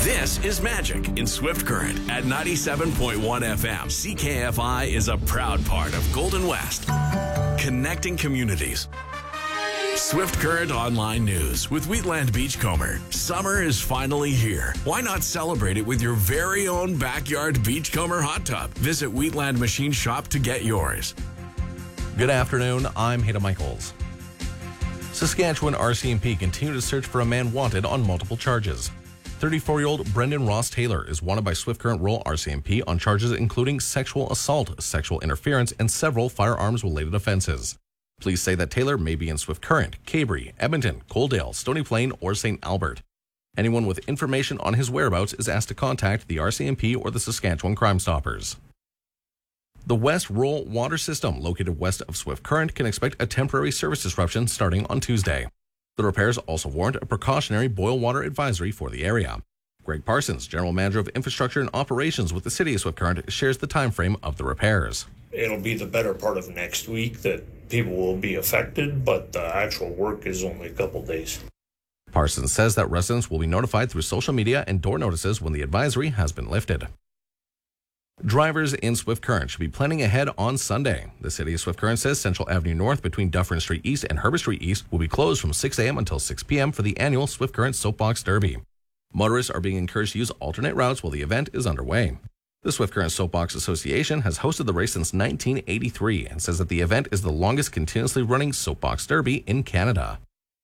This is Magic in Swift Current at 97.1 FM. CKFI is a proud part of Golden West, connecting communities. Swift Current Online News with Wheatland Beachcomber. Summer is finally here. Why not celebrate it with your very own backyard Beachcomber hot tub? Visit Wheatland Machine Shop to get yours. Good afternoon, I'm Hayden Michaels. Saskatchewan RCMP continue to search for a man wanted on multiple charges. 34-year-old Brendan Ross Taylor is wanted by Swift Current Rural RCMP on charges including sexual assault, sexual interference, and several firearms-related offenses. Police say that Taylor may be in Swift Current, Cabrey, Edmonton, Coaldale, Stony Plain, or St. Albert. Anyone with information on his whereabouts is asked to contact the RCMP or the Saskatchewan Crime Stoppers. The West Rural Water System, located west of Swift Current, can expect a temporary service disruption starting on Tuesday. The repairs also warrant a precautionary boil water advisory for the area. Greg Parsons, General Manager of Infrastructure and Operations with the City of Swift Current, shares the time frame of the repairs. It'll be the better part of next week that people will be affected, but the actual work is only a couple days. Parsons says that residents will be notified through social media and door notices when the advisory has been lifted. Drivers in Swift Current should be planning ahead on Sunday. The City of Swift Current says Central Avenue North between Dufferin Street East and Herbert Street East will be closed from 6 a.m. until 6 p.m. for the annual Swift Current Soapbox Derby. Motorists are being encouraged to use alternate routes while the event is underway. The Swift Current Soapbox Association has hosted the race since 1983 and says that the event is the longest continuously running soapbox derby in Canada.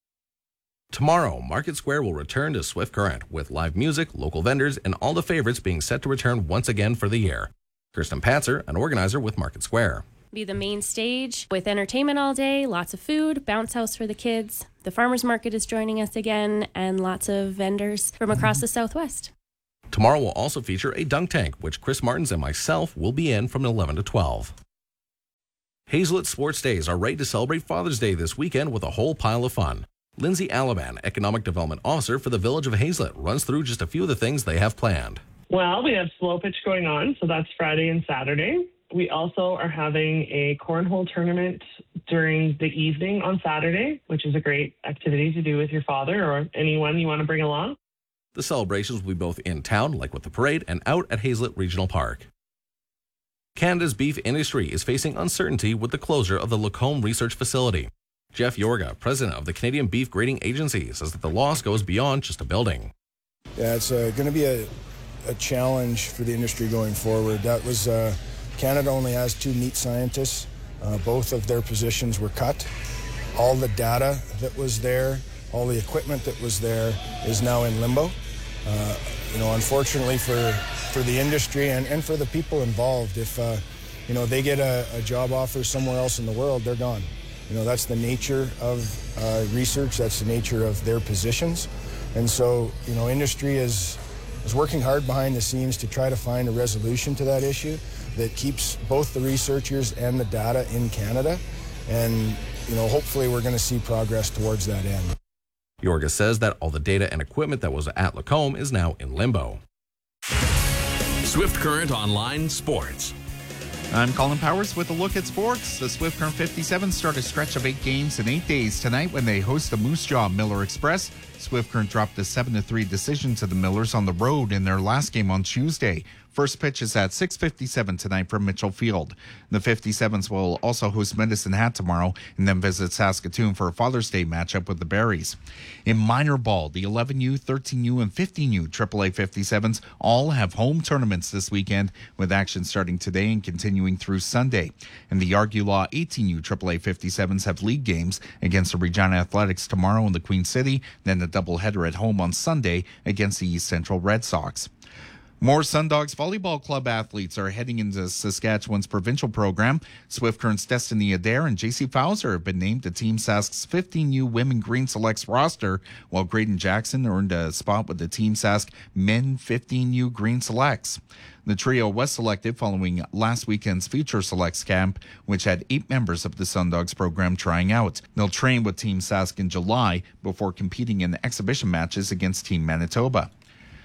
Tomorrow, Market Square will return to Swift Current with live music, local vendors, and all the favorites being set to return once again for the year. Kirsten Patzer, an organizer with Market Square. Be the main stage with entertainment all day, lots of food, bounce house for the kids. The farmers market is joining us again, and lots of vendors from across the Southwest. Tomorrow will also feature a dunk tank, which Chris Martins and myself will be in from 11 to 12. Hazelett Sports Days are ready to celebrate Father's Day this weekend with a whole pile of fun. Lindsay Alaban, Economic Development Officer for the Village of Hazelett, runs through just a few of the things they have planned. Well, we have slow pitch going on, so that's Friday and Saturday. We also are having a cornhole tournament during the evening on Saturday, which is a great activity to do with your father or anyone you want to bring along. The celebrations will be both in town, like with the parade, and out at Hazelett Regional Park. Canada's beef industry is facing uncertainty with the closure of the Lacombe Research Facility. Jeff Yorga, president of the Canadian Beef Grading Agency, says that the loss goes beyond just a building. Yeah, it's going to be a challenge for the industry going forward. That was Canada only has 2 meat scientists. Both of their positions were cut. All the data that was there, all the equipment that was there is now in limbo. Unfortunately for the industry and for the people involved, if they get a job offer somewhere else in the world, they're gone. That's the nature of research. That's the nature of their positions. And so, industry is working hard behind the scenes to try to find a resolution to that issue that keeps both the researchers and the data in Canada. And, hopefully we're going to see progress towards that end. Yorga says that all the data and equipment that was at Lacombe is now in limbo. Swift Current Online Sports. I'm Colin Powers with a look at sports. The Swift Current 57 start a stretch of 8 games in 8 days tonight when they host the Moose Jaw Miller Express. Swift Current dropped a 7-3 decision to the Millers on the road in their last game on Tuesday. First pitch is at 6:57 tonight from Mitchell Field. The 57s will also host Medicine Hat tomorrow and then visit Saskatoon for a Father's Day matchup with the Berries. In minor ball, the 11U, 13U, and 15U AAA 57s all have home tournaments this weekend, with action starting today and continuing through Sunday. And the Argulaw 18U AAA 57s have league games against the Regina Athletics tomorrow in the Queen City, then a doubleheader at home on Sunday against the East Central Red Sox. More Sundogs Volleyball Club athletes are heading into Saskatchewan's provincial program. Swift Current's Destiny Adair and JC Fowler have been named to Team Sask's 15U Women Green Selects roster, while Graydon Jackson earned a spot with the Team Sask Men 15U Green Selects. The trio was selected following last weekend's Future Selects camp, which had 8 members of the Sundogs program trying out. They'll train with Team Sask in July before competing in exhibition matches against Team Manitoba.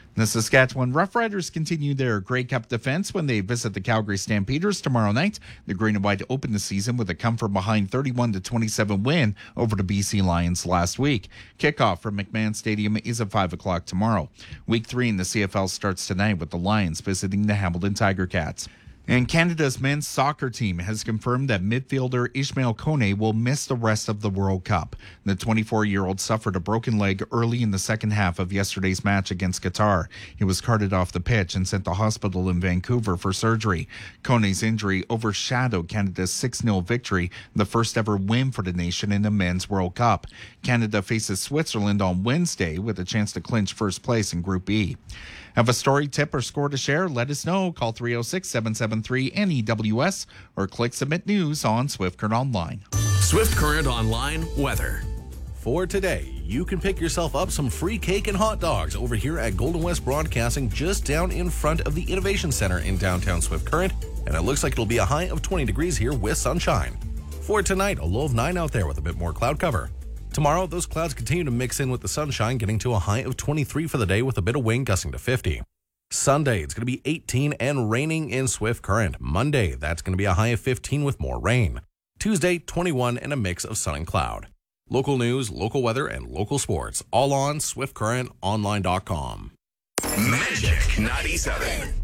The Saskatchewan Roughriders continue their Grey Cup defense when they visit the Calgary Stampeders tomorrow night. The Green and White opened the season with a come-from-behind 31-27 win over the BC Lions last week. Kickoff from McMahon Stadium is at 5 o'clock tomorrow. Week 3 in the CFL starts tonight with the Lions visiting the Hamilton Tiger Cats. And Canada's men's soccer team has confirmed that midfielder Ishmael Kone will miss the rest of the World Cup. The 24-year-old suffered a broken leg early in the second half of yesterday's match against Qatar. He was carted off the pitch and sent to hospital in Vancouver for surgery. Kone's injury overshadowed Canada's 6-0 victory, the first ever win for the nation in the men's World Cup. Canada faces Switzerland on Wednesday with a chance to clinch first place in Group E. Have a story, tip, or score to share? Let us know. Call 306-773-NEWS or click Submit News on Swift Current Online. Swift Current Online weather. For today, you can pick yourself up some free cake and hot dogs over here at Golden West Broadcasting, just down in front of the Innovation Center in downtown Swift Current, and it looks like it'll be a high of 20 degrees here with sunshine. For tonight, a low of 9 out there with a bit more cloud cover. Tomorrow, those clouds continue to mix in with the sunshine, getting to a high of 23 for the day with a bit of wind gusting to 50. Sunday, it's going to be 18 and raining in Swift Current. Monday, that's going to be a high of 15 with more rain. Tuesday, 21 and a mix of sun and cloud. Local news, local weather, and local sports, all on SwiftCurrentOnline.com. Magic 97.